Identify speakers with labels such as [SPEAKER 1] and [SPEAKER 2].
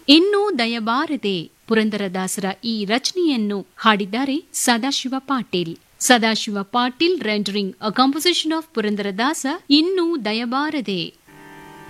[SPEAKER 1] ಇನ್ನೂ ದಯಬಾರದೆ ಪುರಂದರದಾಸರ ಈ ರಚನೆಯನ್ನು ಹಾಡಿದ್ದಾರೆ Sadashiva Patil. Sadashiva Patil rendering a composition of Purandaradasa ಇನ್ನೂ ದಯಬಾರದೆ.